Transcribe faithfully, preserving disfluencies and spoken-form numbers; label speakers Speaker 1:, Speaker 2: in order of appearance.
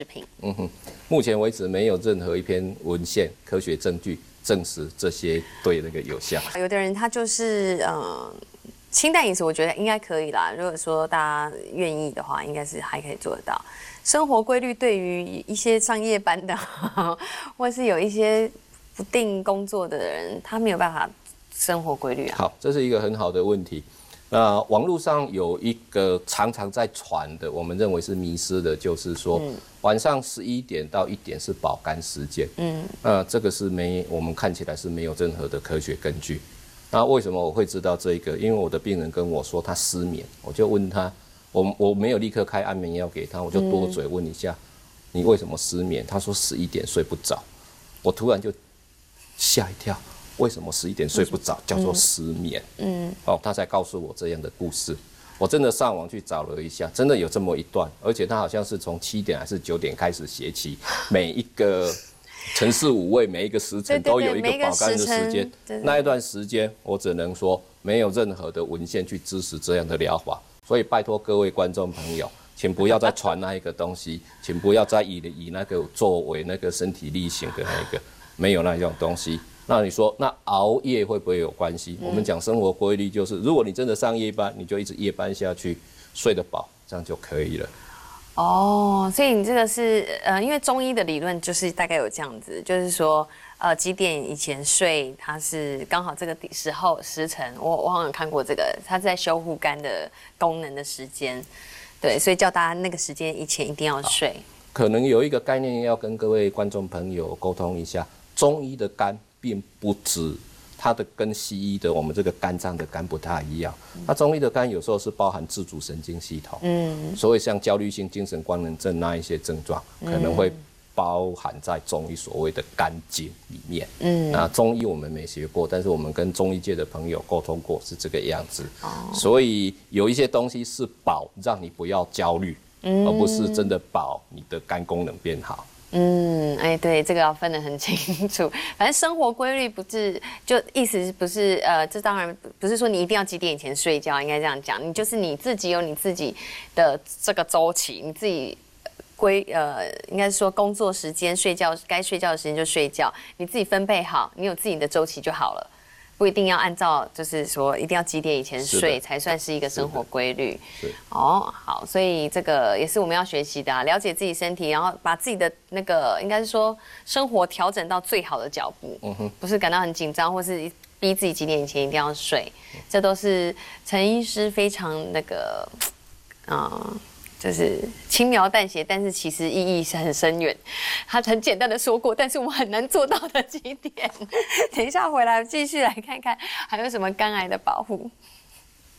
Speaker 1: 品。
Speaker 2: 嗯哼，目前为止没有任何一篇文献、科学证据证实这些对那个有效。
Speaker 1: 有的人他就是呃清淡饮食，我觉得应该可以啦。如果说大家愿意的话，应该是还可以做得到。生活规律对于一些上夜班的，或是有一些不定工作的人，他没有办法生活规律啊。
Speaker 2: 好，这是一个很好的问题。那网络上有一个常常在传的，我们认为是迷思的，就是说、嗯、晚上十一点到一点是饱肝时间。嗯，那这个是没，我们看起来是没有任何的科学根据。那为什么我会知道这个？因为我的病人跟我说他失眠，我就问他，我我没有立刻开安眠药给他，我就多嘴问一下，嗯、你为什么失眠？他说十一点睡不着，我突然就吓一跳。为什么十一点睡不着叫做失眠？嗯，哦，他才告诉我这样的故事。我真的上网去找了一下，真的有这么一段，而且他好像是从七点还是九点开始写起，每一个晨四五味，每一个时辰都有一个饱肝的时间。那一段时间，我只能说没有任何的文献去支持这样的疗法，所以拜托各位观众朋友，请不要再传那一个东西，请不要再以以那个作为那个身体力行的那个，没有那种东西。那你说，那熬夜会不会有关系？嗯、我们讲生活规律，就是如果你真的上夜班，你就一直夜班下去，睡得饱，这样就可以了。
Speaker 1: 哦，所以你这个是呃，因为中医的理论就是大概有这样子，就是说呃几点以前睡，它是刚好这个时候时辰，我我好像看过这个，它是在修护肝的功能的时间，对，所以叫大家那个时间以前一定要睡。
Speaker 2: 可能有一个概念要跟各位观众朋友沟通一下，中医的肝并不止它的跟西医的我们这个肝脏的肝不太一样，那中医的肝有时候是包含自主神经系统，嗯，所以像焦虑性精神官能症那一些症状，可能会包含在中医所谓的肝经里面，嗯，那中医我们没学过，但是我们跟中医界的朋友沟通过是这个样子，哦，所以有一些东西是保让你不要焦虑，嗯，而不是真的保你的肝功能变好。
Speaker 1: 嗯，哎，对，这个要分得很清楚。反正生活规律不是，就意思不是，呃，这当然不是说你一定要几点以前睡觉，应该这样讲。你就是你自己有你自己的这个周期，你自己规，呃，应该是说工作时间、睡觉该睡觉的时间就睡觉，你自己分配好，你有自己的周期就好了。不一定要按照，就是说一定要几点以前睡才算是一个生活规律。哦，好，所以这个也是我们要学习的啊，了解自己身体，然后把自己的那个应该是说生活调整到最好的脚步，嗯哼，不是感到很紧张，或是逼自己几点以前一定要睡，这都是陈医师非常那个，啊、呃。就是轻描淡写，但是其实意义是很深远。他很简单的说过，但是我们很难做到的几点。等一下回来继续来看看还有什么肝癌的保护。